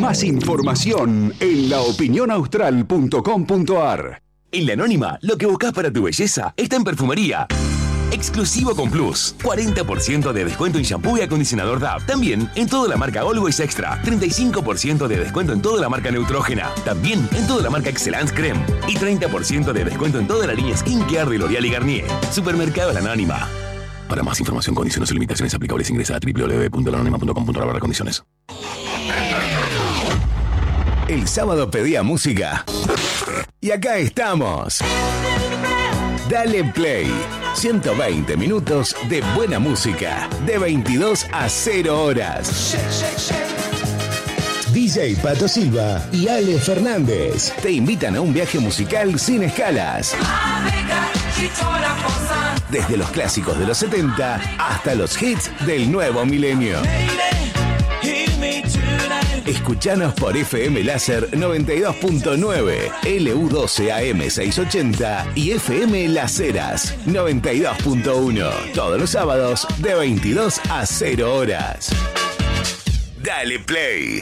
Más información en laopinionaustral.com.ar. En La Anónima, lo que buscas para tu belleza está en perfumería. Exclusivo con Plus. 40% de descuento en shampoo y acondicionador DAP. También en toda la marca Always Extra. 35% de descuento en toda la marca Neutrogena. También en toda la marca Excellence Creme. Y 30% de descuento en toda la línea Skincare de L'Oréal y Garnier. Supermercado La Anónima. Para más información, condiciones y limitaciones aplicables, ingresa a www.lanonima.com.ar/condiciones. El sábado pedía música. Y acá estamos. Dale Play. 120 minutos de buena música. De 22 a 0 horas. DJ Pato Silva y Ale Fernández te invitan a un viaje musical sin escalas. Desde los clásicos de los 70 hasta los hits del nuevo milenio. Escuchanos por FM Láser 92.9, LU12 AM 680 y FM Las Heras 92.1. Todos los sábados de 22 a 0 horas. Dale Play.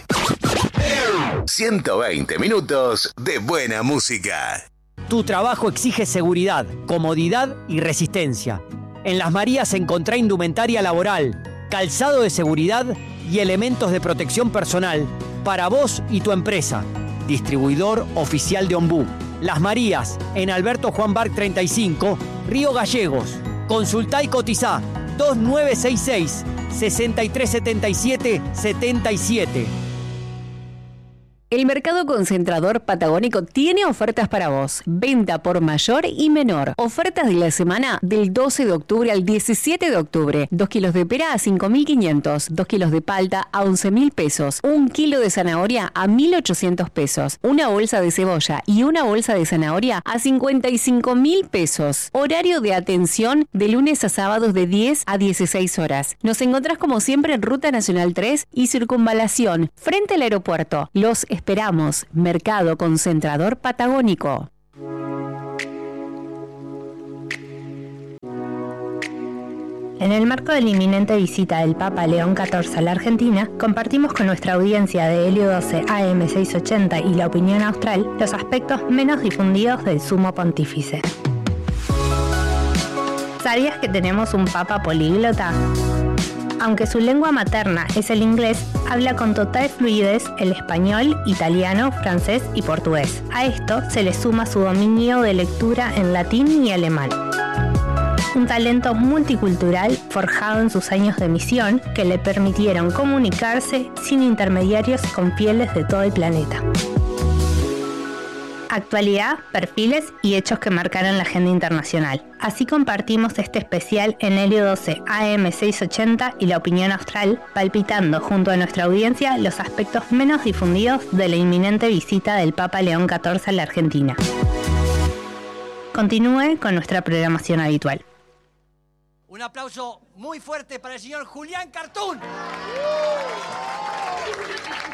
120 minutos de buena música. Tu trabajo exige seguridad, comodidad y resistencia. En Las Marías encontrá indumentaria laboral, calzado de seguridad y elementos de protección personal para vos y tu empresa. Distribuidor oficial de Ombú. Las Marías, en Alberto Juan Barc 35, Río Gallegos. Consultá y cotizá 2966 6377 77. El Mercado Concentrador Patagónico tiene ofertas para vos. Venta por mayor y menor. Ofertas de la semana del 12 de octubre al 17 de octubre. 2 kilos de pera a 5.500. 2 kilos de palta a 11.000 pesos. 1 kilo de zanahoria a 1.800 pesos. Una bolsa de cebolla y una bolsa de zanahoria a 55.000 pesos. Horario de atención de lunes a sábados de 10 a 16 horas. Nos encontrás como siempre en Ruta Nacional 3 y Circunvalación, frente al aeropuerto. Los esperamos. Mercado Concentrador Patagónico. En el marco de la inminente visita del Papa León XIV a la Argentina, compartimos con nuestra audiencia de Helio 12 AM 680 y La Opinión Austral los aspectos menos difundidos del Sumo Pontífice. ¿Sabías que tenemos un Papa políglota? Aunque su lengua materna es el inglés, habla con total fluidez el español, italiano, francés y portugués. A esto se le suma su dominio de lectura en latín y alemán. Un talento multicultural forjado en sus años de misión que le permitieron comunicarse sin intermediarios con fieles de todo el planeta. Actualidad, perfiles y hechos que marcaron la agenda internacional. Así compartimos este especial en Helio 12 AM 680 y La Opinión Austral, palpitando junto a nuestra audiencia los aspectos menos difundidos de la inminente visita del Papa León XIV a la Argentina. Continúe con nuestra programación habitual. Un aplauso muy fuerte para el señor Julián Cartoon.